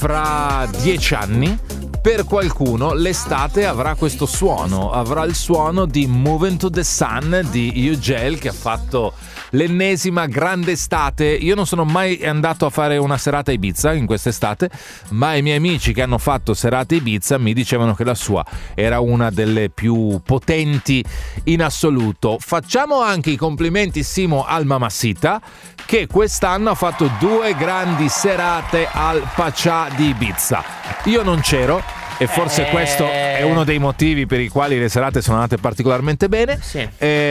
fra 10 anni per qualcuno l'estate avrà questo suono, avrà il suono di Moving to the Sun di UGL, che ha fatto l'ennesima grande estate. Io non sono mai andato a fare una serata a Ibiza in quest'estate, ma i miei amici che hanno fatto serate a Ibiza mi dicevano che la sua era una delle più potenti in assoluto. Facciamo anche i complimenti, Simo, al Mamacita, che quest'anno ha fatto 2 grandi serate al Pachá di Ibiza. Io non c'ero e forse questo è uno dei motivi per i quali le serate sono andate particolarmente bene. Sì.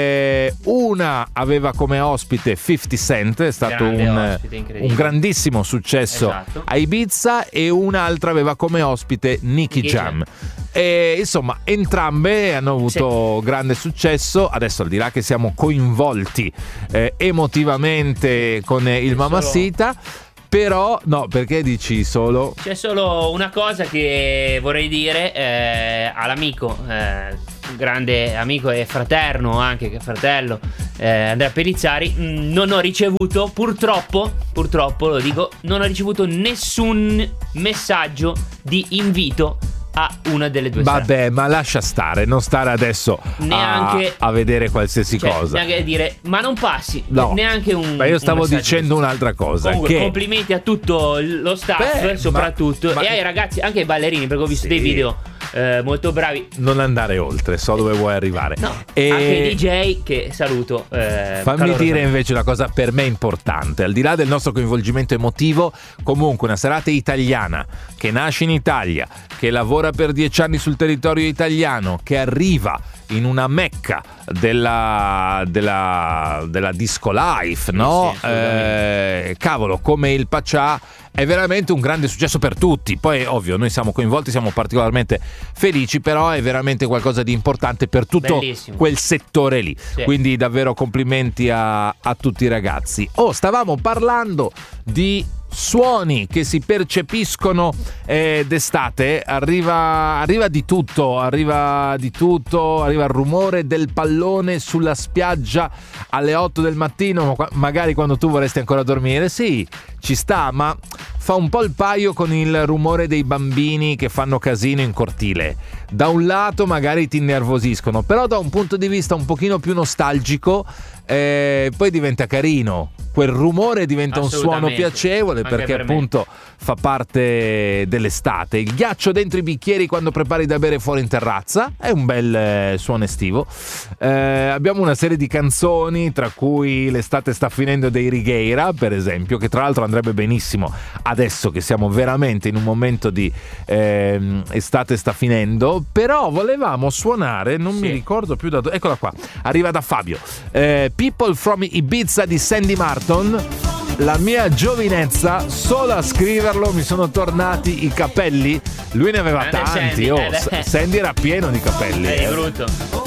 Una aveva come ospite 50 Cent, è stato un grandissimo successo, esatto, a Ibiza, e un'altra aveva come ospite Nicky Jam. E insomma entrambe hanno avuto grande successo. Adesso, al di là che siamo coinvolti emotivamente con il Mamacita, però no, perché dici solo? C'è solo una cosa che vorrei dire all'amico, grande amico e fraterno, anche che fratello, Andrea Pellizzari. Non ho ricevuto, purtroppo lo dico, non ho ricevuto nessun messaggio di invito a una delle due serate. Vabbè, ma lascia stare, non stare adesso neanche a vedere qualsiasi cosa. Neanche a dire, ma non passi, no, neanche un. Ma io stavo dicendo un'altra cosa. Comunque, che complimenti a tutto lo staff, soprattutto, e ai ragazzi, anche ai ballerini, perché ho visto dei video molto bravi. Non andare oltre, so dove vuoi arrivare. No, anche i DJ, che saluto. Fammi dire invece una cosa per me importante. Al di là del nostro coinvolgimento emotivo, comunque una serata italiana che nasce in Italia, che lavora per 10 anni sul territorio italiano, che arriva in una mecca della disco life, no? Sì, cavolo, come il Pachá, è veramente un grande successo per tutti. Poi ovvio, noi siamo coinvolti, siamo particolarmente felici, però è veramente qualcosa di importante per tutto quel settore lì. Sì. Quindi davvero complimenti a tutti i ragazzi. Stavamo parlando di suoni che si percepiscono d'estate. Arriva di tutto, arriva il rumore del pallone sulla spiaggia alle 8 del mattino, magari quando tu vorresti ancora dormire. Sì, ci sta, ma fa un po' il paio con il rumore dei bambini che fanno casino in cortile. Da un lato magari ti innervosiscono, però da un punto di vista un pochino più nostalgico poi diventa carino. Quel rumore diventa un suono piacevole, perché appunto fa parte dell'estate. Il ghiaccio dentro i bicchieri quando prepari da bere fuori in terrazza è un bel suono estivo. Abbiamo una serie di canzoni, tra cui L'estate sta finendo dei Righeira, per esempio, che tra l'altro andrebbe benissimo adesso che siamo veramente in un momento di estate sta finendo. Però volevamo suonare, non mi ricordo più da dove, eccola qua, arriva da Fabio, People from Ibiza di Sandy Martin. La mia giovinezza, solo a scriverlo mi sono tornati i capelli. Lui ne aveva tanti. Sandy era pieno di capelli. È brutto.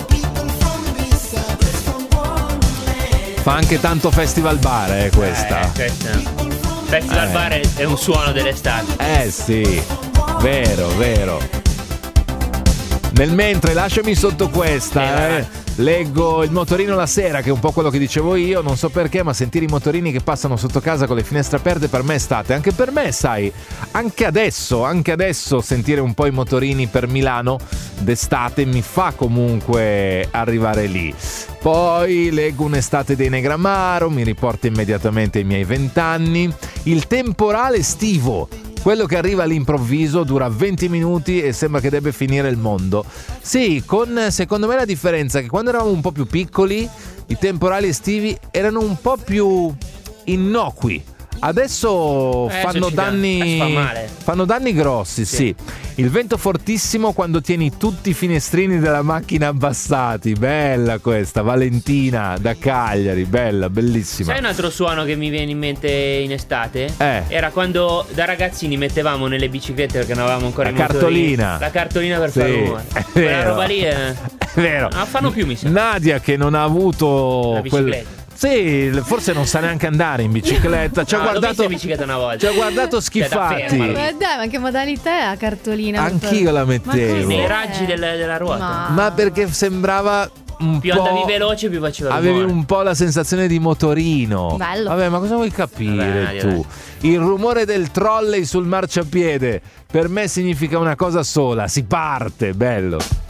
Fa anche tanto festival bar, questa. Festival bar è un suono dell'estate. Sì, vero. Nel mentre, lasciami sotto questa, leggo il motorino la sera, che è un po' quello che dicevo io. Non so perché, ma sentire i motorini che passano sotto casa con le finestre aperte per me è estate. Anche per me, sai, anche adesso sentire un po' i motorini per Milano d'estate mi fa comunque arrivare lì. Poi leggo Un'estate dei Negramaro, mi riporta immediatamente ai miei 20 anni. Il temporale estivo, quello che arriva all'improvviso, dura 20 minuti e sembra che debba finire il mondo. Sì, con secondo me la differenza è che quando eravamo un po' più piccoli i temporali estivi erano un po' più innocui. Adesso fanno danni grossi, sì. Il vento fortissimo quando tieni tutti i finestrini della macchina abbassati. Bella questa, Valentina da Cagliari, bellissima. Sai un altro suono che mi viene in mente in estate? Era quando da ragazzini mettevamo nelle biciclette, perché non avevamo ancora la cartolina. La cartolina per fare rumore. Quella roba lì è vero. Non fanno più, mi sembra. Nadia, che non ha avuto la bicicletta. Sì, forse non sa neanche andare in bicicletta. Ci ha guardato in bicicletta una volta. Ci ha guardato schifati. Ma dai, ma che modalità è la cartolina? Anch'io la mettevo nei raggi della ruota. Ma perché sembrava più andavi veloce, più faceva avevi rumore. un po' la sensazione di motorino. Bello. Vabbè, ma cosa vuoi capire Vabbè, tu? Il rumore del trolley sul marciapiede per me significa una cosa sola: si parte, bello.